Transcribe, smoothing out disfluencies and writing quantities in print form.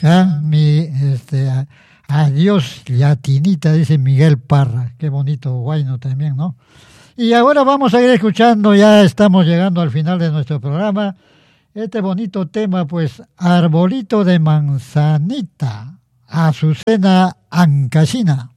Adiós Latinita, dice Miguel Parra. Qué bonito guayno también, ¿no? Y ahora vamos a ir escuchando, ya estamos llegando al final de nuestro programa, este bonito tema, pues, Arbolito de Manzanita, Azucena Ancashina.